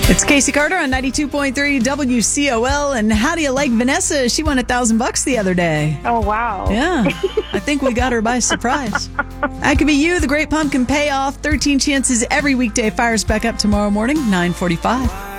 It's Casey Carter on 92.3 WCOL. And how do you like Vanessa? She won $1,000 the other day. Oh, wow. Yeah. I think we got her by surprise. That could be you, the Great Pumpkin Payoff. 13 chances every weekday. Fires back up tomorrow morning, 9:45.